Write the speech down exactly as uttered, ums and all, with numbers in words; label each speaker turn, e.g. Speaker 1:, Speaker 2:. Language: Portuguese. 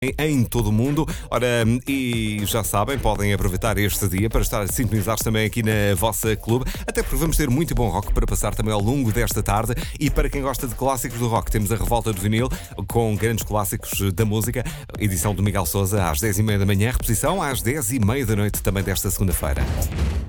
Speaker 1: em todo o mundo. Ora, e já sabem, podem aproveitar este dia para estar sintonizados também aqui na vossa clube, até porque vamos ter muito bom rock para passar também ao longo desta tarde. E para quem gosta de clássicos do rock, temos a Revolta do Vinil com grandes clássicos da música, edição do Miguel Sousa às dez e meia da manhã, reposição às dez e meia da noite também desta segunda-feira.